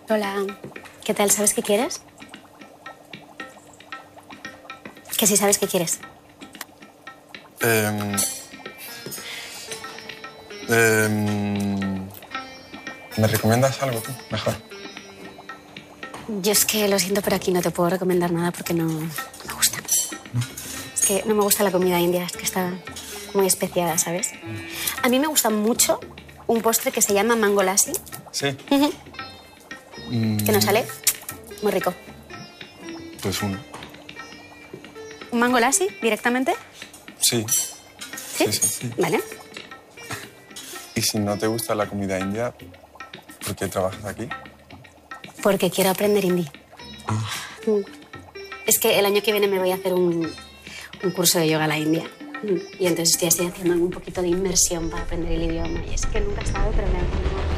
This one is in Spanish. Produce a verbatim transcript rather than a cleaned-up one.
Hola, ¿qué tal? ¿Sabes qué quieres? Que sí sabes qué quieres. Eh, eh, ¿Me recomiendas algo tú? Mejor. Yo es que lo siento, pero aquí no te puedo recomendar nada porque no, no me gusta. ¿No? Es que no me gusta la comida india, es que está muy especiada, ¿sabes? A mí me gusta mucho un postre que se llama mango lassi. Sí. Uh-huh. Mm, Que nos sale muy rico. Pues uno. ¿Un mango lassi directamente? Sí. ¿Sí? Sí, sí, sí. Vale. Y si no te gusta la comida india, ¿por qué trabajas aquí? Porque quiero aprender hindi. Ah. Mm. Es que el año que viene me voy a hacer un, un curso de yoga a la India. Mm. Y entonces estoy así haciendo un poquito de inmersión para aprender el idioma. Y es que nunca he estado, pero me ha